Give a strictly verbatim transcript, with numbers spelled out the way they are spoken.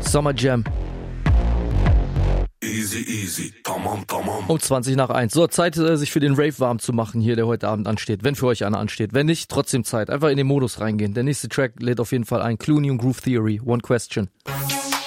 Summer Jam. Easy, easy. Tamam, tamam. Um zwanzig nach eins. So, Zeit, äh, sich für den Rave warm zu machen hier, der heute Abend ansteht. Wenn für euch einer ansteht. Wenn nicht, trotzdem Zeit. Einfach in den Modus reingehen. Der nächste Track lädt auf jeden Fall ein. Clooney und Groove Theory. One Question.